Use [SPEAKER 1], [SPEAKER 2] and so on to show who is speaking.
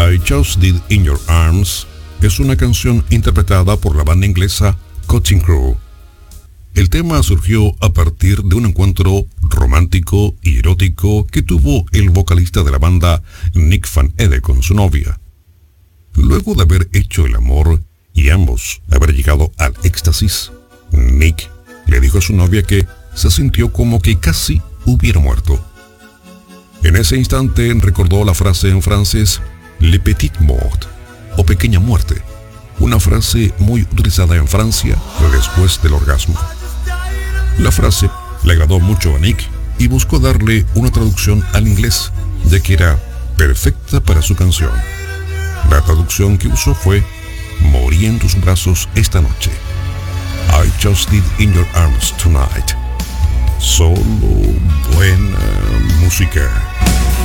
[SPEAKER 1] I Just Did In Your Arms es una canción interpretada por la banda inglesa Cutting Crew. El tema surgió a partir de un encuentro romántico y erótico que tuvo el vocalista de la banda Nick Van Ede con su novia. Luego de haber hecho el amor y ambos haber llegado al éxtasis, Nick le dijo a su novia que se sintió como que casi hubiera muerto. En ese instante recordó la frase en francés «Le petit mort» o pequeña muerte, una frase muy utilizada en Francia después del orgasmo. La frase le agradó mucho a Nick y buscó darle una traducción al inglés, ya que era perfecta para su canción. La traducción que usó fue «Morí en tus brazos esta noche». I just did in your arms tonight. Solo buena música.